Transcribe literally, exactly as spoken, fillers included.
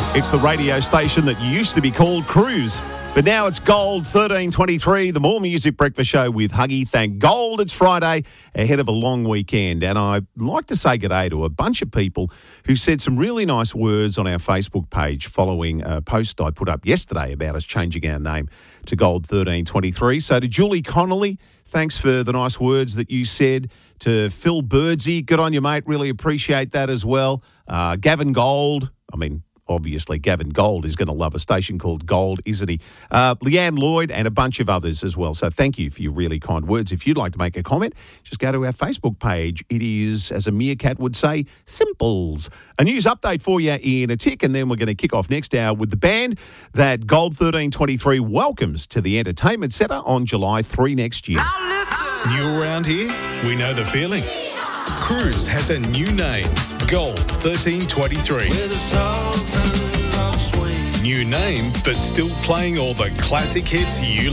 It's the radio station that used to be called Cruise, but now it's Gold thirteen twenty-three, the More Music Breakfast Show with Huggy. Thank Gold it's Friday, ahead of a long weekend. And I'd like to say good day to a bunch of people who said some really nice words on our Facebook page following a post I put up yesterday about us changing our name to Gold thirteen twenty-three. So to Julie Connolly, thanks for the nice words that you said. To Phil Birdsey, good on you, mate. Really appreciate that as well. Uh, Gavin Gold, I mean... Obviously, Gavin Gold is going to love a station called Gold, isn't he? Uh, Leanne Lloyd and a bunch of others as well. So thank you for your really kind words. If you'd like to make a comment, just go to our Facebook page. It is, as a meerkat would say, simples. A news update for you in a tick, and then we're going to kick off next hour with the band that Gold thirteen twenty-three welcomes to the Entertainment Centre on July third next year. New around here? We know the feeling. Cruise has a new name, Gold thirteen twenty-three. New name, but still playing all the classic hits you